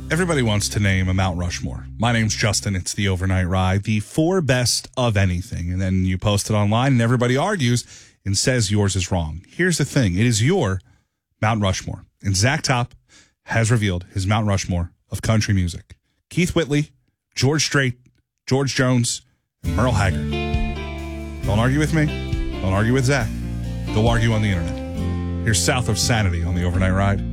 Everybody wants to name a Mount Rushmore. My name's Justin. It's the Overnight Ride, the 4 best of anything. And then you post it online and everybody argues and says yours is wrong. Here's the thing. It is your Mount Rushmore. And Zach Top has revealed his Mount Rushmore of country music. Keith Whitley, George Strait, George Jones, and Merle Haggard. Don't argue with me. Don't argue with Zach. Go argue on the internet. Here's South of Sanity on the Overnight Ride.